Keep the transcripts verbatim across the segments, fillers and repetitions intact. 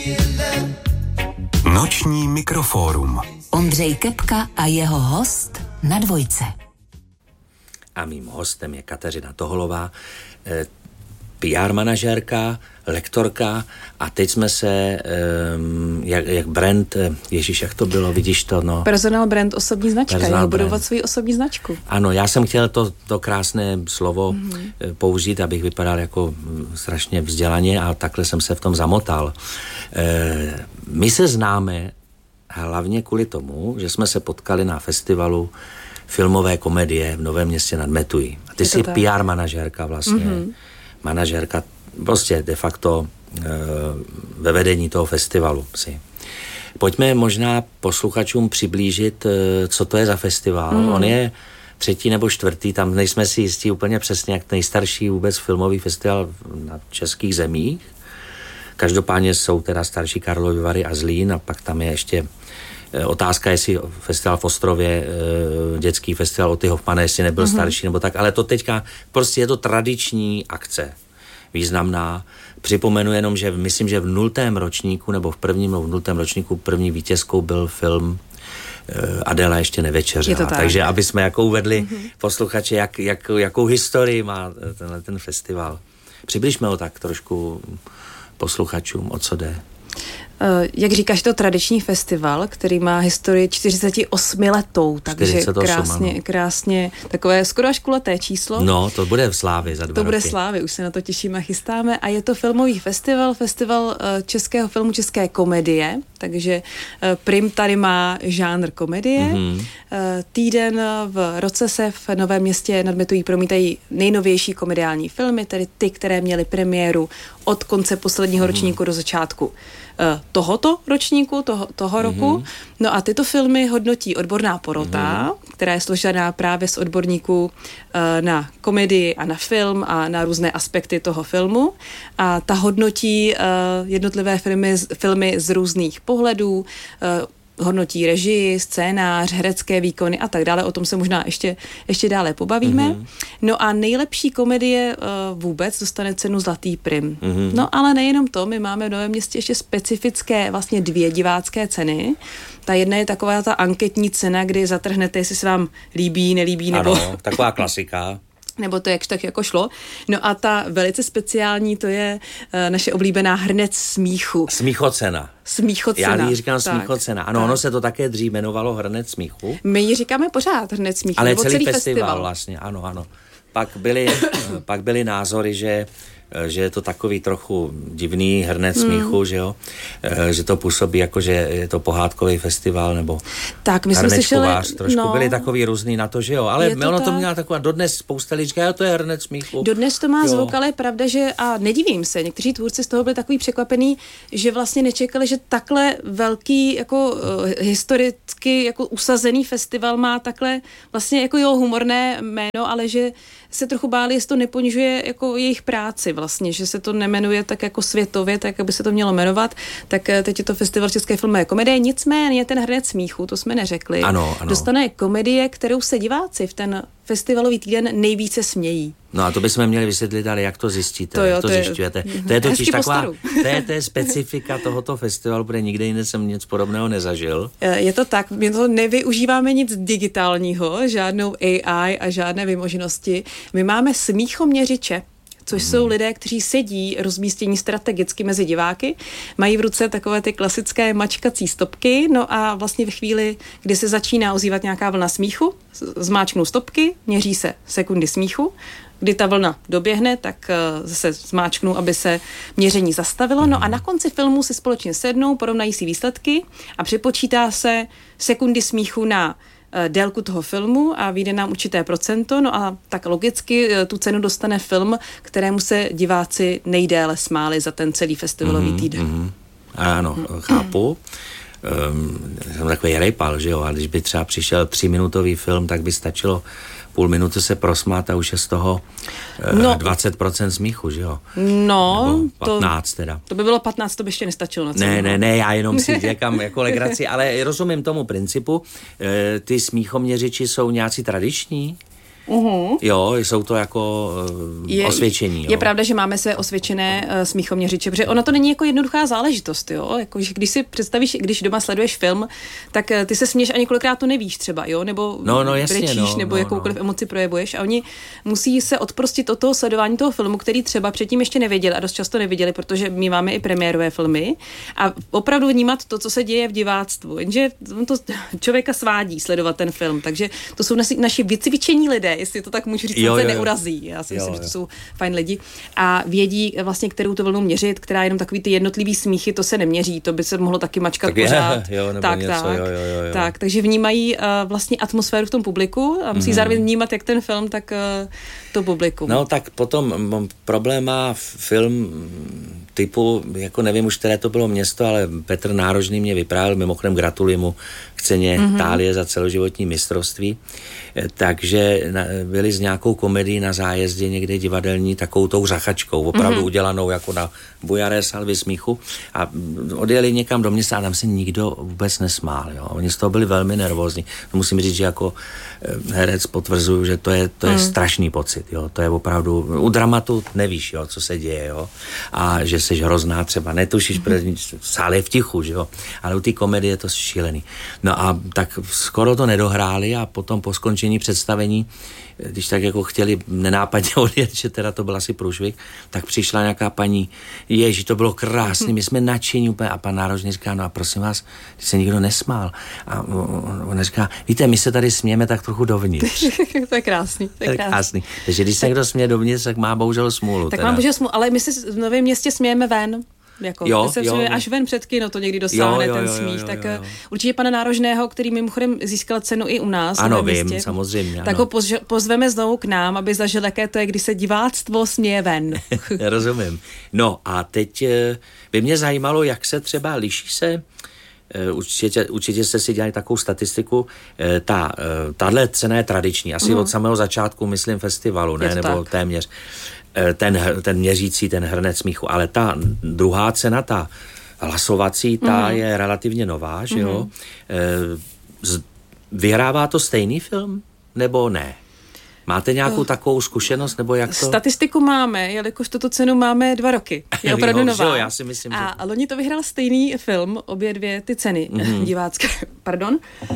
Noční mikrofórum. Ondřej Kepka a jeho host na Dvojce. A mým hostem je Kateřina Toholová, P R manažérka, lektorka a teď jsme se, jak, jak brand, ježíš, jak to bylo, vidíš to, no. Personal brand, osobní značka, Personal budovat svoji osobní značku. Ano, já jsem chtěl to, to krásné slovo mm-hmm. použít, abych vypadal jako strašně vzdělaně a takhle jsem se v tom zamotal. My se známe hlavně kvůli tomu, že jsme se potkali na festivalu filmové komedie v Novém Městě nad Metují. A ty jsi tak. P R manažérka vlastně, mm-hmm. manažérka prostě de facto e, ve vedení toho festivalu si. Pojďme možná posluchačům přiblížit, e, co to je za festival. Mm. On je třetí nebo čtvrtý, tam nejsme si jistí úplně přesně, jak nejstarší vůbec filmový festival na českých zemích. Každopádně jsou teda starší Karlovy Vary a Zlín a pak tam je ještě e, otázka, jestli festival v Ostrově, e, dětský festival Oty Hoffmana, jestli nebyl mm-hmm. starší nebo tak, ale to teďka prostě je to tradiční akce. Významná. Připomenu jenom, že myslím, že v nultém ročníku nebo v prvním nebo v nultém ročníku první vítězkou byl film uh, Adéla ještě nevečeřela. Tak. Takže aby jsme jako uvedli mm-hmm. posluchače, jak, jak, jakou historii má tenhle ten festival. Přibližme ho tak trošku posluchačům, o co jde. Jak říkáš, to tradiční festival, který má historii čtyřicet osm letou, takže čtyřicet osm, krásně, ano. krásně, takové skoro až kulaté číslo. No, to bude v slávě za dva To roky. bude slávy, už se na to těšíme a chystáme a je to filmový festival, festival českého filmu, české komedie, takže prim tady má žánr komedie. Mm-hmm. Týden v roce se v Novém Městě nad Metují promítají nejnovější komediální filmy, tedy ty, které měly premiéru od konce posledního mm-hmm. ročníku do začátku tohoto ročníku, toho, toho mm-hmm. roku. No a tyto filmy hodnotí odborná porota, mm-hmm. která je složená právě z odborníků uh, na komedii a na film a na různé aspekty toho filmu. A ta hodnotí uh, jednotlivé filmy, filmy z různých pohledů, uh, hodnotí režii, scénář, herecké výkony a tak dále. O tom se možná ještě, ještě dále pobavíme. Mm-hmm. No a nejlepší komedie uh, vůbec dostane cenu Zlatý prim. Mm-hmm. No ale nejenom to, my máme v Novém Městě ještě specifické vlastně dvě divácké ceny. Ta jedna je taková ta anketní cena, kdy zatrhnete, jestli se vám líbí, nelíbí, nebo... Ano, taková klasika. Nebo to jakž tak jako šlo. No a ta velice speciální, to je uh, naše oblíbená hrnec smíchu. Smíchocena. Smíchocena. Já ji říkám tak, smíchocena. Ano, tak. Ono se to také dřív jmenovalo hrnec smíchu. My ji říkáme pořád hrnec smíchu. Ale nebo celý, celý festival. festival vlastně, ano, ano. Pak byly, pak byly názory, že že je to takový trochu divný hrnec mm. smíchu, že jo, že to působí jako, že je to pohádkový festival, nebo tak, my jsme slyšeli, trošku no, byli takový různý na to, že jo, ale to ono tak. To měla taková, dodnes spousta lidí říká, jo, to je hrnec smíchu. Dodnes to má jo. zvuk, ale je pravda, že, a nedivím se, někteří tvůrci z toho byli takový překvapený, že vlastně nečekali, že takhle velký, jako uh, historicky, jako usazený festival má takhle vlastně jako jo, humorné jméno, ale že se trochu báli, jestli to neponižuje jako jejich práci vlastně, že se to nemenuje tak jako světově, tak aby se to mělo jmenovat, tak teď je to festival české filmové komedie, nicméně ten hrnec smíchu, to jsme neřekli, ano, ano. dostane komedie, kterou se diváci v ten festivalový týden nejvíce smějí. No a to bychom měli vysvětlit, ale jak to zjistíte, to jo, jak to, to zjišťujete. Je, to je totiž taková, postaru. to je, to je specifika tohoto festivalu, protože nikde jinde jsem nic podobného nezažil. Je to tak, my to nevyužíváme nic digitálního, žádnou A I a žádné vymoženosti. My máme smíchoměřiče, což hmm. jsou lidé, kteří sedí rozmístění strategicky mezi diváky, mají v ruce takové ty klasické mačkací stopky, no a vlastně ve chvíli, kdy se začíná ozývat nějaká vlna smíchu, zmáčknou stopky, měří se sekundy smíchu, kdy ta vlna doběhne, tak zase zmáčknu, aby se měření zastavilo. No a na konci filmu si společně sednou, porovnají si výsledky a připočítá se sekundy smíchu na délku toho filmu a vyjde nám určité procento, no a tak logicky tu cenu dostane film, kterému se diváci nejdéle smáli za ten celý festivalový týden. Mm-hmm. Ano, chápu. Um, jsem takový rejpal, že jo, a když by třeba přišel tříminutový film, tak by stačilo půl minuty se prosmát a už je z toho uh, no, dvacet procent smíchu, že jo? No, nebo patnáct to, teda. To by bylo patnáct, to by ještě nestačilo na Ne, ne, ne, já jenom si děkám jako legraci, ale rozumím tomu principu. E, ty smíchoměřiči jsou nějací tradiční? Uhum. Jo, jsou to jako uh, je, osvědčení. Jo. Je pravda, že máme své osvědčené uh, smíchoměřiče, protože ono to není jako jednoduchá záležitost, jo. Jako, že když si představíš, když doma sleduješ film, tak uh, ty se směješ a několikrát to nevíš třeba, jo, nebo no, no, jasně, brečíš, no, nebo no, jakoukoliv no. emoci projevuješ a oni musí se odprostit od toho sledování toho filmu, který třeba předtím ještě nevěděli a dost často neviděli, protože my máme i premiérové filmy a opravdu vnímat to, co se děje v diváctvu. Jenže to člověka svádí sledovat ten film, takže to jsou naši, naši vycvičení lidé, jestli to tak můžu říct, jo, se jo, jo. neurazí. Já si jo, myslím, jo. že to jsou fajn lidi a vědí vlastně, kterou to vlnu měřit, která jenom takový ty jednotlivý smíchy, to se neměří, to by se mohlo taky mačkat tak pořád. Je, jo, nebo tak, něco, tak, jo, jo, jo. tak, takže vnímají uh, vlastně atmosféru v tom publiku a musí mm. zároveň vnímat jak ten film, tak uh, to publikum. No tak potom m, problém má film typu, jako nevím už, které to bylo město, ale Petr Nárožný mě vyprávěl, mimochodem gratuluji mu k ceně mm-hmm. Thálie za celoživotní mistrovství, takže na, byli s nějakou komedií na zájezdě někde divadelní, takovou tou řachačkou, opravdu mm-hmm. udělanou jako na bujaré salvy smíchu a odjeli někam do města a tam se nikdo vůbec nesmál. Jo. Oni z toho byli velmi nervózní. Musím říct, že jako herec potvrzuju, že to je, to je mm. strašný pocit. Jo. To je opravdu, u dramatu nevíš, jo, co se děje, jo. A že seš hrozná třeba, netušíš, protože sál je v tichu, že jo. Ale u té komedie je to šílený. No a tak skoro to nedohráli a potom po skončení představení, když tak jako chtěli nenápadně odjet, že teda to byl asi průšvih, tak přišla nějaká paní, ježi, to bylo krásný, my jsme nadšení úplně a pan Nárožný říká, no a prosím vás, když se nikdo nesmál. A ona říká, víte, my se tady smějeme tak trochu dovnitř. To je krásný. To je krásný. krásný. Takže když se někdo směje dovnitř, tak má bohužel smůlu. Tak teda. má bohužel smůlu, ale my se v Novém Městě smějeme ven. Jako, jo, se jo, až ven před kino to někdy dosáhne jo, jo, ten jo, smích. jo, jo, tak jo. určitě pana Nárožného, který mimochodem získal cenu i u nás. Ano, vím, městě, samozřejmě. Tak ano. ho pož- pozveme znovu k nám, aby zažil, jaké to je, když se diváctvo směje ven. Rozumím. No a teď by mě zajímalo, jak se třeba liší se, určitě, určitě jste si dělali takovou statistiku, ta, tahle cena je tradiční, asi mm. od samého začátku, myslím, festivalu, ne, nebo tak. téměř. Ten, ten měřící, ten hrnec smíchu, ale ta druhá cena, ta hlasovací, ta mm. je relativně nová, že jo? Mm. Vyhrává to stejný film, nebo ne? Máte nějakou uh, takovou zkušenost, nebo jak to? Statistiku máme, jelikož tuto cenu máme dva roky. Je opravdu jo, nová. Jo, já si myslím, a že... loni to vyhrál stejný film, obě dvě ty ceny mm. divácké. Pardon.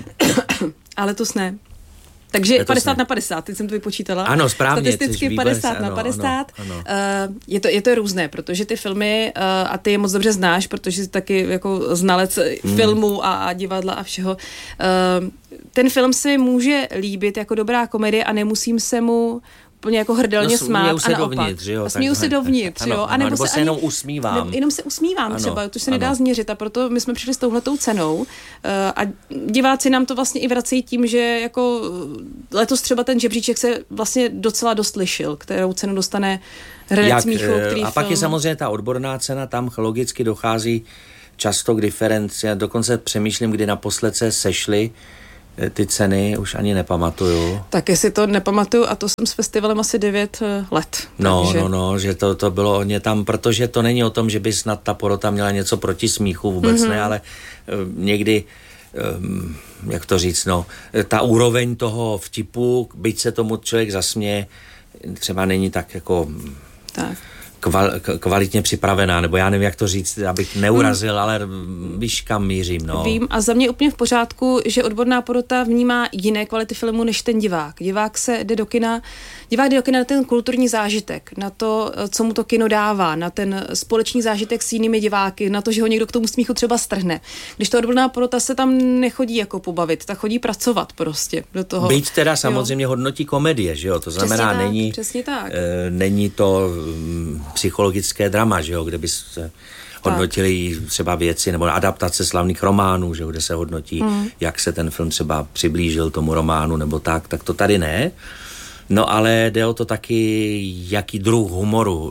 Ale to ne. Takže padesát na padesát, teď jsem to vypočítala. Ano, správně. Statisticky padesát na padesát. Ano, ano. Uh, je, to, je to různé, protože ty filmy, uh, a ty je moc dobře znáš, protože jsi taky jako znalec mm. filmů a, a divadla a všeho. Uh, ten film se může líbit jako dobrá komedie a nemusím se mu úplně jako hrdelně no, smát se a naopak. Dovnitř, jo, a směju se dovnitř, ano, jo. A ano, nebo, nebo se se ani, jenom usmívám. Ne, jenom se usmívám ano, třeba, to se nedá ano. změřit a proto my jsme přišli s touhletou cenou uh, a diváci nám to vlastně i vracejí tím, že jako letos třeba ten žebříček se vlastně docela dost lišil, kterou cenu dostane herec smíchu, který A pak film... je samozřejmě ta odborná cena, tam logicky dochází často k diferenci. Já dokonce přemýšlím, kdy naposled se sešly ty ceny, už ani nepamatuju. Taky si to nepamatuju a to jsem s festivalem asi devět let. No, takže... no, no, že to, to bylo hodně tam, protože to není o tom, že by snad ta porota měla něco proti smíchu, vůbec mm-hmm. ne, ale uh, někdy, um, jak to říct, no, ta úroveň toho vtipu, byť se tomu člověk zasměje, třeba není tak jako... Tak. Kval, kvalitně připravená, nebo já nevím, jak to říct, abych neurazil, hmm. ale víš, kam mířím, no. Vím a za mě úplně v pořádku, že odborná porota vnímá jiné kvality filmu než ten divák. Divák se jde do kina, divák jde do kina na ten kulturní zážitek, na to, co mu to kino dává, na ten společný zážitek s jinými diváky, na to, že ho někdo k tomu smíchu třeba strhne. Když to odborná porota se tam nechodí jako pobavit, tak chodí pracovat prostě do toho. Byť teda samozřejmě jo. hodnotí komedie, že jo, to znamená, přesně není, tak, přesně tak. E, není to m, psychologické drama, že jo, kde by se hodnotili třeba věci nebo adaptace slavných románů, že jo, kde se hodnotí, mm. jak se ten film třeba přiblížil tomu románu nebo tak, tak to tady ne. No ale jde o to taky, jaký druh humoru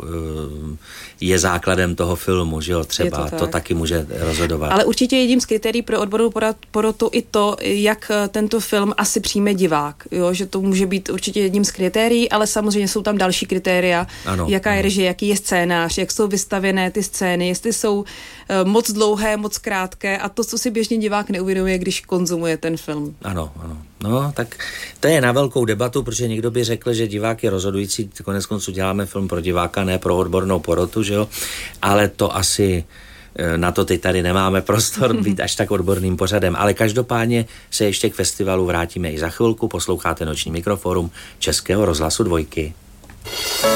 je základem toho filmu, že jo, třeba to, tak. to taky může rozhodovat. Ale určitě jedním z kritérií pro odbornou porotu i to, jak tento film asi přijme divák, jo, že to může být určitě jedním z kritérií, ale samozřejmě jsou tam další kritéria, ano, jaká je režie, jaký je scénář, jak jsou vystavěné ty scény, jestli jsou uh, moc dlouhé, moc krátké a to, co si běžně divák neuvědomuje, když konzumuje ten film. Ano, ano. No, tak to je na velkou debatu, protože někdo by řekl, že divák je rozhodující, konec konců děláme film pro diváka, ne pro odbornou porotu, že jo, ale to asi na to teď tady nemáme prostor být až tak odborným pořadem, ale každopádně se ještě k festivalu vrátíme i za chvilku, posloucháte Noční mikroforum Českého rozhlasu Dvojky.